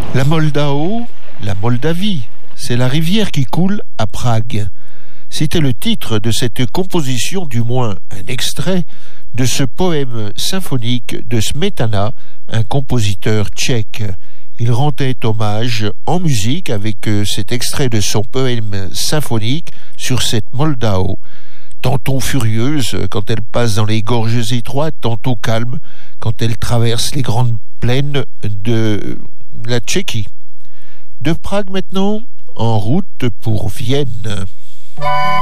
La Moldao, la Moldavie, c'est la rivière qui coule à Prague. C'était le titre de cette composition, du moins un extrait, de ce poème symphonique de Smetana, un compositeur tchèque. Il rendait hommage en musique avec cet extrait de son poème symphonique sur cette Moldao, tantôt furieuse quand elle passe dans les gorges étroites, tantôt calme quand elle traverse les grandes plaines de la Tchéquie. De Prague maintenant, en route pour Vienne.